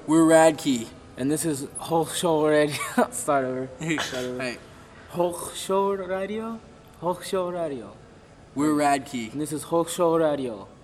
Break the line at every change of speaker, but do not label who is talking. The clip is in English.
We're Radkey.
And this is Hulk Show Radio. Start over.
Hey,
Hulk Show Radio? Hulk Show Radio.
we're Radkey.
And this is Hulk Show Radio.